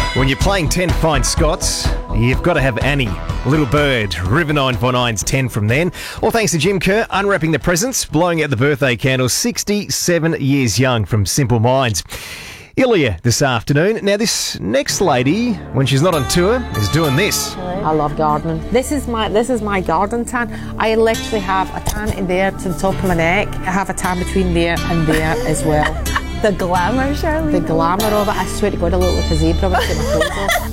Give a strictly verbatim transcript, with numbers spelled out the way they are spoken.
When you're playing ten Fine Scots, you've got to have Annie. Little Bird, River nine four nine's ten from then. All thanks to Jim Kerr, unwrapping the presents, blowing out the birthday candles, sixty-seven years young from Simple Minds. Ilya this afternoon. Now, this next lady, when she's not on tour, is doing this. I love gardening. This is my this is my garden tan. I literally have a tan in there to the top of my neck. I have a tan between there and there as well. The glamour, Charlie. The glamour of it. I swear to God, I look like a zebra with my clothes off.